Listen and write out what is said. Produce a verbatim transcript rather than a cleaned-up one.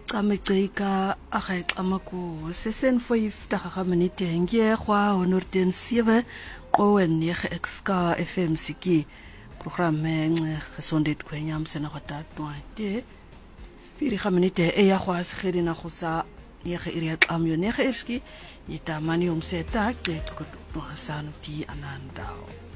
Kametsika agay kamaku sesen vyf daga minute ngie kwa honderd en sewe qowen nege X-K F M siki programme gesondheid kwenyam sena gatatwa te vier minute e ya kwa sigeri na gosa nege area kamyo nege erski yita mani omseta ke tukut no hasanu ti anandao